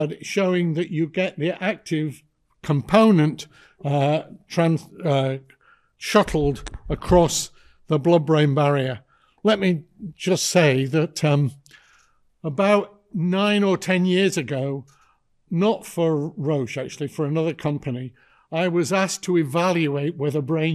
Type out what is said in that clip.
showing that you get the active component shuttled across the blood-brain barrier. Let me just say that about 9 or 10 years ago, not for Roche actually, for another company, I was asked to evaluate whether brain